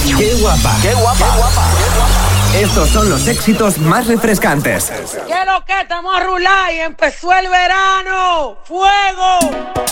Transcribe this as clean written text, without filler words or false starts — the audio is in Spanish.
¡Qué guapa! ¡Qué guapa! ¡Qué guapa! Estos son los éxitos más refrescantes. ¿Qué lo que? Estamos a rular y empezó el verano. ¡Fuego!